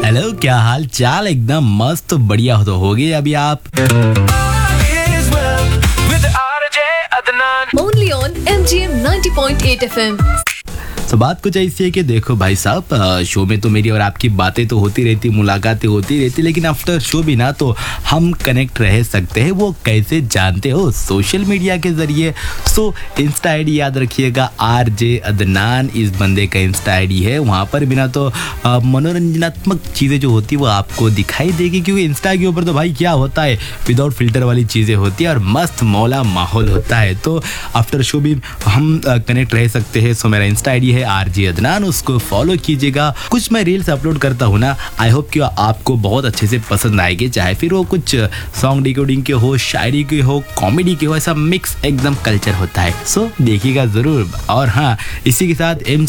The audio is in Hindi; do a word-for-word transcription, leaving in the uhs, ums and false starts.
हेलो, क्या हाल चाल? एकदम मस्त बढ़िया हो तो हो गए अभी आप। Only on M G M ninety point eight F M. तो बात कुछ ऐसी है कि देखो भाई साहब, शो में तो मेरी और आपकी बातें तो होती रहती, मुलाकातें होती रहती, लेकिन आफ्टर शो भी ना तो हम कनेक्ट रह सकते हैं। वो कैसे जानते हो? सोशल मीडिया के जरिए। सो इंस्टा आई डी याद रखिएगा, आर जे अदनान इस बंदे का इंस्टा आई डी है। वहाँ पर बिना तो आ, मनोरंजनात्मक चीज़ें जो होती है वो आपको दिखाई देगी, क्योंकि इंस्टा के ऊपर तो भाई क्या होता है, विदाउट फिल्टर वाली चीज़ें होती है और मस्त मौला माहौल होता है। तो आफ्टर शो भी हम कनेक्ट रह सकते हैं। सो मेरा इंस्टा आई डी है आर जे अदनान, उसको फॉलो कीजिएगा। कुछ मैं रील्स अपलोड करता हूँ ना, आई होप कि आपको बहुत अच्छे से पसंद आएगी, चाहे फिर वो कुछ सॉन्ग डिकोडिंग के हो, शायरी के हो, कॉमेडी के हो, ऐसा मिक्स एकदम कल्चर होता है। सो देखिएगा जरूर। और हाँ, इसी के साथ एम